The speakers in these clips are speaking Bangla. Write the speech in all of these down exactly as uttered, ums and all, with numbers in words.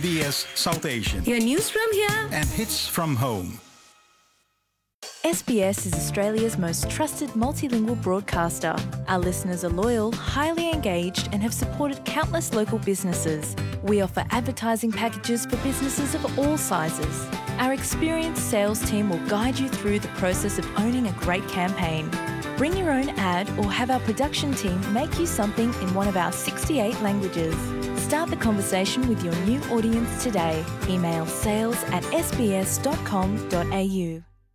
B S South Asian. Your news from here And hits from home. S B S is Australia's most trusted multilingual broadcaster. Our listeners are loyal, highly engaged, and have supported countless local businesses. We offer advertising packages for businesses of all sizes. Our experienced sales team will guide you through the process of owning a great campaign. Bring your own ad or have our production team make you something in one of our sixty-eight languages. Start the conversation with your new audience today. Email sales at s b s dot com dot a u.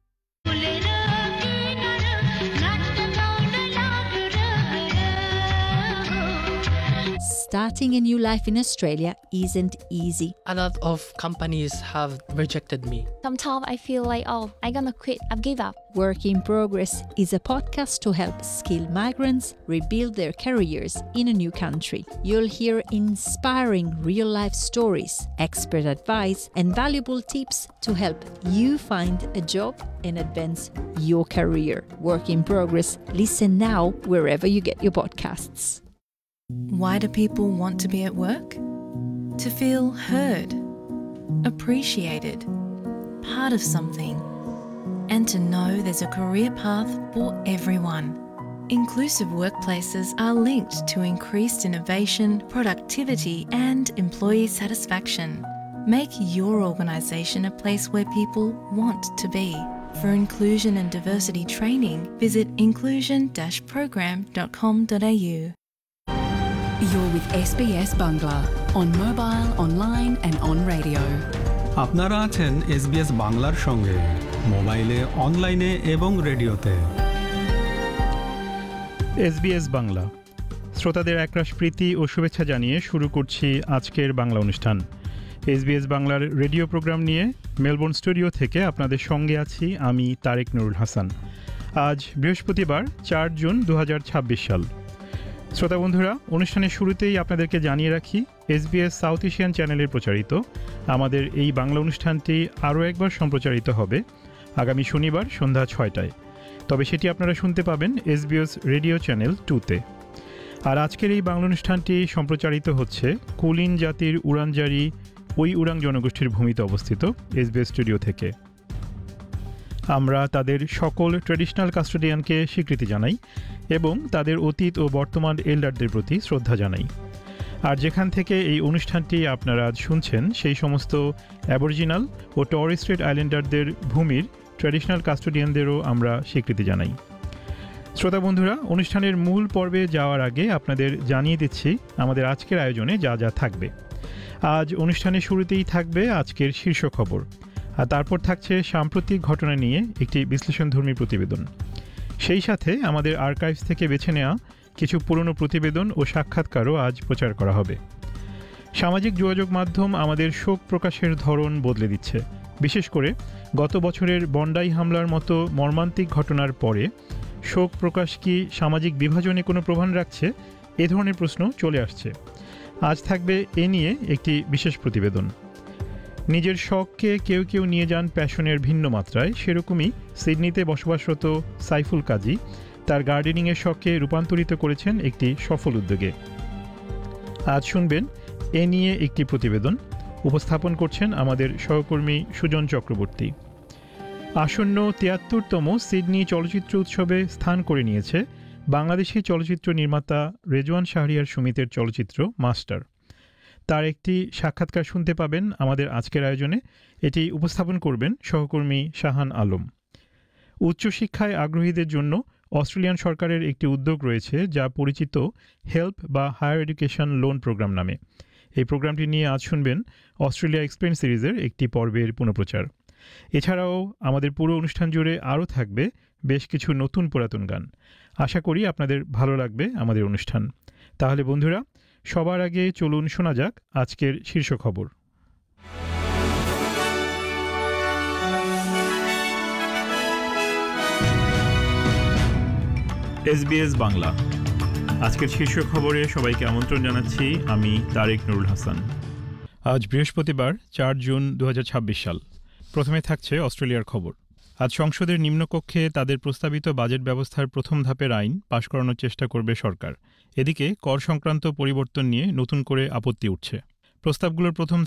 Starting a new life in Australia isn't easy. A lot of companies have rejected me. Sometimes I feel like, oh, I'm gonna quit, I've give up. Work in Progress is a podcast to help skilled migrants rebuild their careers in a new country. You'll hear inspiring real-life stories, expert advice, and valuable tips to help you find a job and advance your career. Work in Progress. Listen now wherever you get your podcasts. Why do people want to be at work? To feel heard, appreciated, part of something, and to know there's a career path for everyone. Inclusive workplaces are linked to increased innovation, productivity, and employee satisfaction. Make your organisation a place where people want to be. For inclusion and diversity training, visit inclusion dash program dot com dot a u. You're with S B S Bangla on mobile, online and on radio. আপনারা আছেন এস বি এস বাংলার সঙ্গে মোবাইলে, অনলাইনে এবং রেডিওতে। এস বি এস বাংলা শ্রোতাদের একরাশ প্রীতি ও শুভেচ্ছা জানিয়ে শুরু করছি আজকের বাংলা অনুষ্ঠান। এস বি এস বাংলার রেডিও প্রোগ্রাম নিয়ে মেলবোর্ন স্টুডিও থেকে আপনাদের সঙ্গে আছি আমি তারেক নুরুল হাসান। আজ বৃহস্পতিবার চার জুন দু হাজার ছাব্বিশ সাল। শ্রোতা বন্ধুরা, অনুষ্ঠানের শুরুতেই আপনাদেরকে জানিয়ে রাখি S B S south Asian চ্যানেলে প্রচারিত আমাদের এই বাংলা অনুষ্ঠানটি আরও একবার সম্প্রচারিত হবে আগামী শনিবার সন্ধ্যা ছয়টায়। তবে সেটি আপনারা শুনতে পাবেন S B S radio channel টুতে। আর আজকের এই বাংলা অনুষ্ঠানটি সম্প্রচারিত হচ্ছে কুলিন জাতির উড়ানজারি ওই উরাং জনগোষ্ঠীর ভূমিতে অবস্থিত এস বি এস স্টুডিও থেকে। আমরা তাদের সকল ট্র্যাডিশনাল কাস্টোডিয়ানকে স্বীকৃতি জানাই এবং তাদের অতীত ও বর্তমান এল্ডারদের প্রতি শ্রদ্ধা জানাই। আর যেখান থেকে এই অনুষ্ঠানটি আপনারা আজ শুনছেন সেই সমস্ত অ্যাবরিজিনাল ও টরেস স্ট্রেট আইল্যান্ডারদের ভূমির ট্র্যাডিশনাল কাস্টোডিয়ানদেরও আমরা স্বীকৃতি জানাই। শ্রোতা বন্ধুরা, অনুষ্ঠানের মূল পর্বে যাওয়ার আগে আপনাদের জানিয়ে দিচ্ছি আমাদের আজকের আয়োজনে যা যা থাকবে। আজ অনুষ্ঠানের শুরুতেই থাকবে আজকের শীর্ষ খবর, আর তারপর থাকছে সাম্প্রতিক ঘটনা নিয়ে একটি বিশ্লেষণধর্মী প্রতিবেদন। সেই সাথে আমাদের আর্কাইভস থেকে বেছে নেওয়া কিছু পুরনো প্রতিবেদন ও সাক্ষাৎকারও আজ প্রচার করা হবে। সামাজিক যোগাযোগ মাধ্যম আমাদের শোক প্রকাশের ধরন বদলে দিচ্ছে। বিশেষ করে গত বছরের বন্ডাই হামলার মতো মর্মান্তিক ঘটনার পরে শোক প্রকাশ কি সামাজিক বিভাজনে কোনো প্রভাব রাখছে, এ ধরনের প্রশ্ন চলে আসছে। আজ থাকবে এ নিয়ে একটি বিশেষ প্রতিবেদন। নিজের শখকে কেউ কেউ নিয়ে যান প্যাশনের ভিন্ন মাত্রায়, সেরকমই সিডনিতে বসবাসরত সাইফুল কাজী তার গার্ডেনিংয়ের শখকে রূপান্তরিত করেছেন একটি সফল উদ্যোগে। আজ শুনবেন এ নিয়ে একটি প্রতিবেদন। উপস্থাপন করছেন আমাদের সহকর্মী সুজন চক্রবর্তী। আসন্ন তিয়াত্তরতম সিডনি চলচ্চিত্র উৎসবে স্থান করে নিয়েছে বাংলাদেশি চলচ্চিত্র নির্মাতা রেজওয়ান শাহরিয়ার সুমিতের চলচ্চিত্র মাস্টার। তার একটি সাক্ষাৎকার শুনতে পাবেন আমাদের আজকের আয়োজনে। এটি উপস্থাপন করবেন সহকর্মী শাহান আলম। উচ্চশিক্ষায় আগ্রহীদের জন্য অস্ট্রেলিয়ান সরকারের একটি উদ্যোগ রয়েছে যা পরিচিত হেল্প বা হায়ার এডুকেশন লোন প্রোগ্রাম নামে। এই প্রোগ্রামটি নিয়ে আজ শুনবেন অস্ট্রেলিয়া এক্সপ্লেন সিরিজের একটি পর্বের পুনঃপ্রচার। এছাড়াও আমাদের পুরো অনুষ্ঠান জুড়ে আরও থাকবে বেশ কিছু নতুন পুরাতন গান। আশা করি আপনাদের ভালো লাগবে আমাদের অনুষ্ঠান। তাহলে বন্ধুরা, সবার আগে চলুন শোনা যাক আজকের শীর্ষ খবর। এস বি এস বাংলা আজকের শীর্ষ খবরে সবাইকে আমন্ত্রণ জানাচ্ছি আমি তারেক নুরুল হাসান। আজ বৃহস্পতিবার চার জুন দু হাজার ছাব্বিশ সাল। প্রথমে থাকছে অস্ট্রেলিয়ার খবর। আজ সংসদের নিম্নকক্ষে তাদের প্রস্তাবিত বাজেট ব্যবস্থার প্রথম ধাপের আইন পাশ করানোর চেষ্টা করবে সরকার। এদিকে কর সংক্রান্ত পরিবর্তন নিয়ে নতুন করে আপত্তি উঠছে। প্রস্তাবগুলোর প্রথম